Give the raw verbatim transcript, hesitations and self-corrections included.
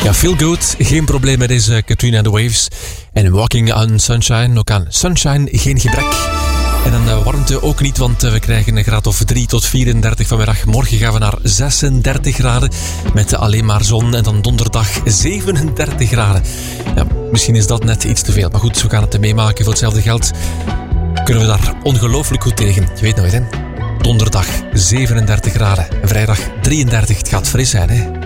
Ja, feel good. Geen probleem met deze Katrina and the Waves. En Walking on Sunshine. Ook aan Sunshine geen gebrek. En aan de warmte ook niet, want we krijgen een graad of drie tot vierendertig vanmiddag. Morgen gaan we naar zesendertig graden met alleen maar zon. En dan donderdag zevenendertig graden. Ja, misschien is dat net iets te veel. Maar goed, we gaan het meemaken. Voor hetzelfde geld kunnen we daar ongelooflijk goed tegen. Je weet nooit, hè. Donderdag zevenendertig graden. En vrijdag drieëndertig. Het gaat fris zijn, hè.